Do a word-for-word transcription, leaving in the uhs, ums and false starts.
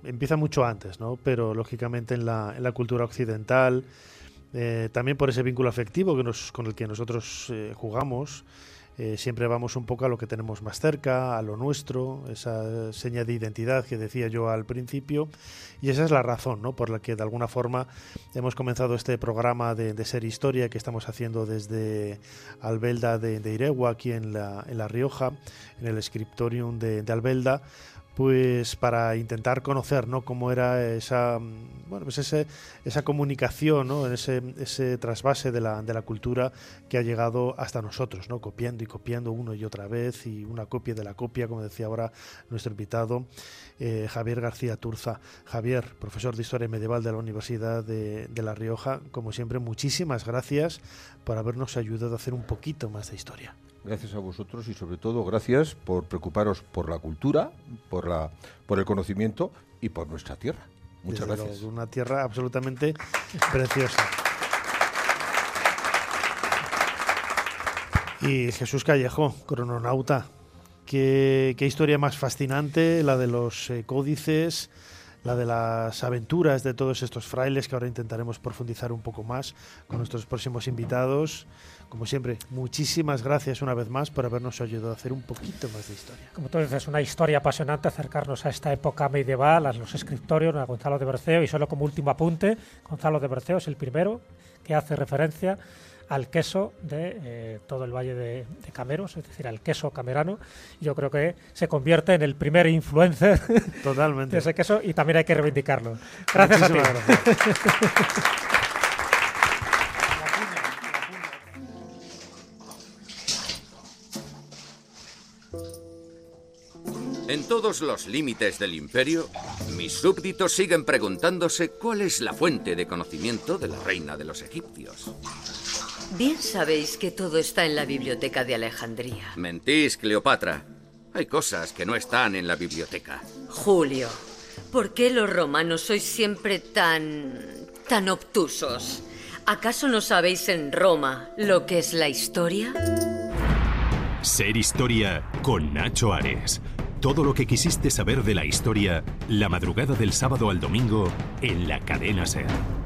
empieza mucho antes, ¿no? Pero lógicamente en la, en la cultura occidental, eh, también por ese vínculo afectivo que nos, con el que nosotros eh, jugamos, eh, siempre vamos un poco a lo que tenemos más cerca, a lo nuestro, esa seña de identidad que decía yo al principio, y esa es la razón, ¿no? Por la que de alguna forma hemos comenzado este programa de, de Ser Historia que estamos haciendo desde Albelda de, de Iregua, aquí en la, en La Rioja, en el Scriptorium de, de Albelda, pues para intentar conocer, ¿no?, cómo era esa, bueno, pues ese, esa comunicación, ¿no?, ese, ese trasvase de la, de la cultura que ha llegado hasta nosotros, ¿no?, copiando y copiando uno y otra vez, y una copia de la copia, como decía ahora nuestro invitado, eh, Javier García Turza. Javier, profesor de Historia Medieval de la Universidad de, de La Rioja, como siempre, muchísimas gracias por habernos ayudado a hacer un poquito más de historia. Gracias a vosotros y sobre todo gracias por preocuparos por la cultura, por la, por el conocimiento y por nuestra tierra. Muchas Desde gracias. Luego, una tierra absolutamente preciosa. Y Jesús Callejo, crononauta, qué, qué historia más fascinante, la de los eh, códices, la de las aventuras de todos estos frailes, que ahora intentaremos profundizar un poco más con nuestros próximos invitados. Como siempre, muchísimas gracias una vez más por habernos ayudado a hacer un poquito más de historia. Como tú dices, una historia apasionante, acercarnos a esta época medieval, a los Scriptorium, a Gonzalo de Berceo. Y solo como último apunte, Gonzalo de Berceo es el primero que hace referencia al queso de eh, todo el valle de, de Cameros, es decir, al queso camerano. Yo creo que se convierte en el primer influencer Totalmente. de ese queso, y también hay que reivindicarlo. Gracias. Muchísimas a ti. Gracias. En todos los límites del imperio, mis súbditos siguen preguntándose cuál es la fuente de conocimiento de la reina de los egipcios. Bien sabéis que todo está en la biblioteca de Alejandría. Mentís, Cleopatra. Hay cosas que no están en la biblioteca. Julio, ¿por qué los romanos sois siempre tan... tan obtusos? ¿Acaso no sabéis en Roma lo que es la historia? Ser Historia con Nacho Ares. Todo lo que quisiste saber de la historia, la madrugada del sábado al domingo en la cadena SER.